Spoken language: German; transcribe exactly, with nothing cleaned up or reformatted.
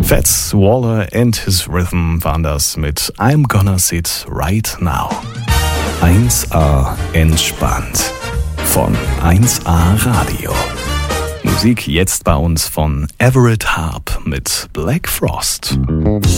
Fats Waller and his Rhythm waren das mit I'm Gonna Sit Right Now. eins A entspannt von eins A Radio. Musik jetzt bei uns von Everett Harp mit Black Frost.